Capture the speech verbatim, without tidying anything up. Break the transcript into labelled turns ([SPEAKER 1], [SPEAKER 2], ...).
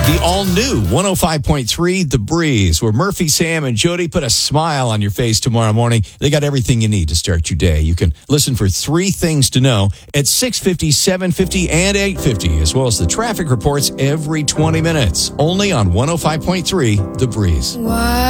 [SPEAKER 1] The all-new one oh five point three The Breeze, where Murphy, Sam, and Jody put a smile on your face tomorrow morning. They got everything you need to start your day. You can listen for three things to know at six fifty, seven fifty, and eight fifty, as well as the traffic reports every twenty minutes. Only on one oh five point three The Breeze.
[SPEAKER 2] Why?